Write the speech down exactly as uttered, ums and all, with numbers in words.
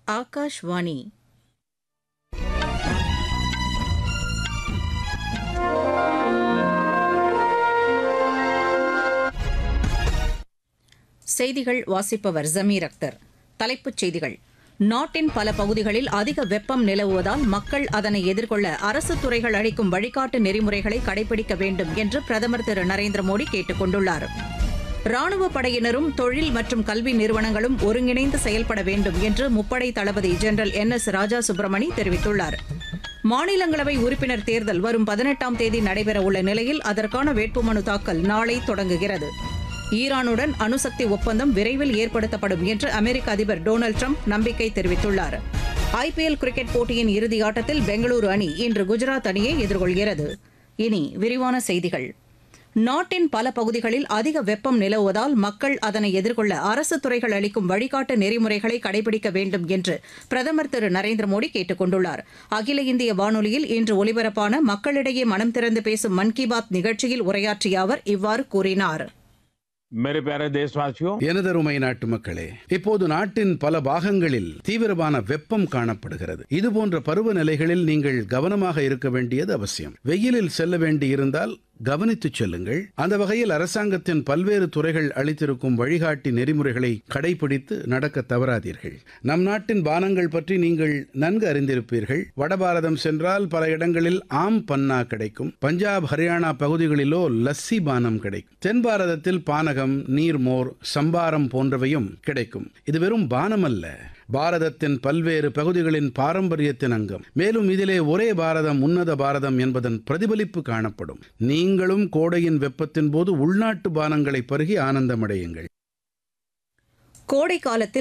ஆகாஷ்வாணி. செய்திகள் வாசிப்பவர் ஜமீர் அக்தர். தலைப்புச் செய்திகள். நாட்டின் பல பகுதிகளில் அதிக வெப்பம் நிலவுவதால் மக்கள் அதனை எதிர்கொள்ள அரசு துறைகள் அளிக்கும் வழிகாட்டு நெறிமுறைகளை கடைபிடிக்க வேண்டும் என்று பிரதமர் திரு நரேந்திர மோடி கேட்டுக் கொண்டுள்ளார். ராணுவப் படையினரும் தொழில் மற்றும் கல்வி நிறுவனங்களும் ஒருங்கிணைந்து செயல்பட வேண்டும் என்று முப்படை தளபதி ஜெனரல் என் எஸ் ராஜா சுப்பிரமணி தெரிவித்துள்ளார். மாநிலங்களவை உறுப்பினர் தேர்தல் வரும் பதினெட்டாம் தேதி நடைபெறவுள்ள நிலையில் அதற்கான வேட்புமனு தாக்கல் நாளை தொடங்குகிறது. ஈரானுடன் அணுசக்தி ஒப்பந்தம் விரைவில் ஏற்படுத்தப்படும் என்று அமெரிக்க அதிபர் டொனால்டு டிரம்ப் நம்பிக்கை தெரிவித்துள்ளார். ஐ பி எல் கிரிக்கெட் போட்டியின் இறுதி ஆட்டத்தில் பெங்களூரு அணி இன்று குஜராத் அணியை எதிர்கொள்கிறது. இனி விரிவான செய்திகள். நாட்டின் பல பகுதிகளில் அதிக வெப்பம் நிலவுவதால் மக்கள் அதனை எதிர்கொள்ள அரசு துறைகள் அளிக்கும் வழிகாட்டு நெறிமுறைகளை கடைபிடிக்க வேண்டும் என்று பிரதமர் திரு நரேந்திர மோடி கேட்டுக் கொண்டுள்ளார். அகில இந்திய வானொலியில் இன்று ஒலிபரப்பான மக்களிடையே மனம் திறந்து பேசும் மன் கி பாத் நிகழ்ச்சியில் உரையாற்றிய அவர் இவ்வாறு கூறினார். எனதருமை நாட்டு மக்களே, இப்போது நாட்டின் பல பாகங்களில் தீவிரமான வெப்பம் காணப்படுகிறது. இதுபோன்ற பருவநிலைகளில் நீங்கள் கவனமாக இருக்க வேண்டியது அவசியம். வெயிலில் செல்ல வேண்டியிருந்தால் கவனித்துச் செல்லுங்கள். அந்த வகையில் அரசாங்கத்தின் பல்வேறு துறைகள் அளித்திருக்கும் வழிகாட்டி நெறிமுறைகளை கடைபிடித்து நடக்க தவறாதீர்கள். நம் நாட்டின் பானங்கள் பற்றி நீங்கள் நன்கு அறிந்திருப்பீர்கள். வடபாரதம் சென்றால் பல இடங்களில் ஆம் பன்னா கிடைக்கும். பஞ்சாப், ஹரியானா பகுதிகளிலோ லஸ்ஸி பானம் கிடைக்கும். தென் பாரதத்தில் பானகம், நீர்மோர், சம்பாரம் போன்றவையும் கிடைக்கும். இது வெறும் பானம் அல்ல, பாரதத்தின் பல்வேறு பகுதிகளின் பாரம்பரியத்தின் அங்கம். மேலும் இதிலே ஒரே பாரதம், உன்னத பாரதம் என்பதன் பிரதிபலிப்பு காணப்படும். நீங்களும் கோடையின் வெப்பத்தின் போது உள்நாட்டு பானங்களை பருகி ஆனந்தமடையுங்கள். கோடை காலத்தில்